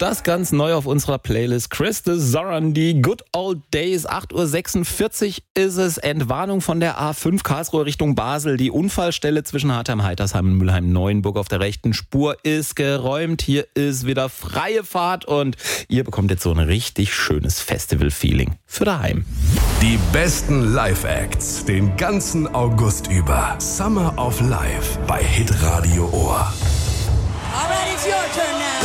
Das ganz neu auf unserer Playlist. Chris de Zoran, die Good Old Days. 8.46 Uhr ist es. Entwarnung von der A5 Karlsruhe Richtung Basel. Die Unfallstelle zwischen Hartheim, Heitersheim und Mülheim-Neuenburg auf der rechten Spur ist geräumt. Hier ist wieder freie Fahrt und ihr bekommt jetzt so ein richtig schönes Festival-Feeling für daheim. Die besten Live-Acts den ganzen August über. Summer of Life bei Hitradio Ohr. Alright, it's your turn now.